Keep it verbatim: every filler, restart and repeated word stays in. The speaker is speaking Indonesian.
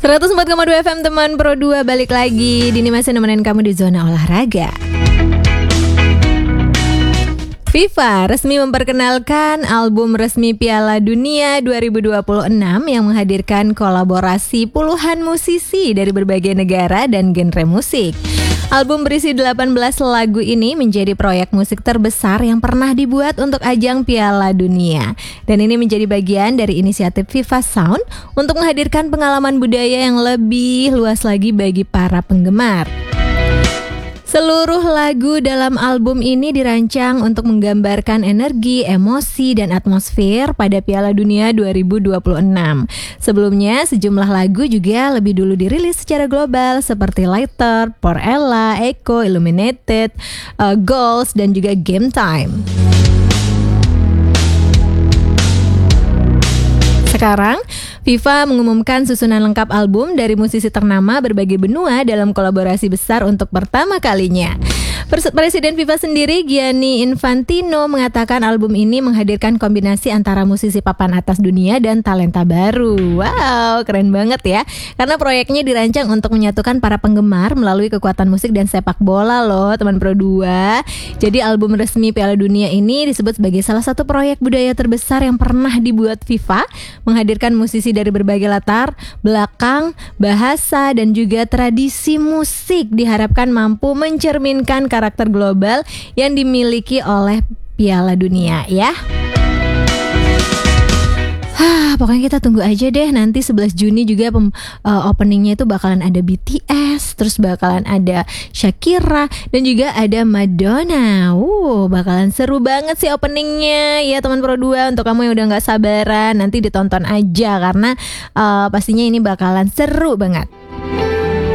seratus empat koma dua F M teman Pro dua balik lagi. Dini masih nemenin kamu di zona olahraga. FIFA resmi memperkenalkan album resmi Piala Dunia dua ribu dua puluh enam yang menghadirkan kolaborasi puluhan musisi dari berbagai negara dan genre musik. Album berisi delapan belas lagu ini menjadi proyek musik terbesar yang pernah dibuat untuk ajang Piala Dunia. Dan ini menjadi bagian dari inisiatif FIFA Sound untuk menghadirkan pengalaman budaya yang lebih luas lagi bagi para penggemar. Seluruh lagu dalam album ini dirancang untuk menggambarkan energi, emosi, dan atmosfer pada Piala Dunia dua ribu dua puluh enam. Sebelumnya, sejumlah lagu juga lebih dulu dirilis secara global seperti Lighter, Pour Ella, Echo, Illuminated, uh, Goals, dan juga Game Time. Sekarang, FIFA mengumumkan susunan lengkap album dari musisi ternama berbagai benua dalam kolaborasi besar untuk pertama kalinya. Presiden FIFA sendiri, Gianni Infantino, mengatakan album ini menghadirkan kombinasi antara musisi papan atas dunia dan talenta baru. Wow, keren banget ya. Karena proyeknya dirancang untuk menyatukan para penggemar melalui kekuatan musik dan sepak bola loh, teman Pro dua. Jadi album resmi Piala Dunia ini disebut sebagai salah satu proyek budaya terbesar yang pernah dibuat FIFA, menghadirkan musisi dari berbagai latar belakang, bahasa, dan juga tradisi musik. Diharapkan mampu mencerminkan karakter global yang dimiliki oleh Piala Dunia ya. Hah, pokoknya kita tunggu aja deh, nanti sebelas Juni juga pem, uh, openingnya itu bakalan ada B T S, terus bakalan ada Shakira, dan juga ada Madonna. Uh, bakalan seru banget sih openingnya ya teman Pro dua. Untuk kamu yang udah gak sabaran, nanti ditonton aja karena uh, pastinya ini bakalan seru banget.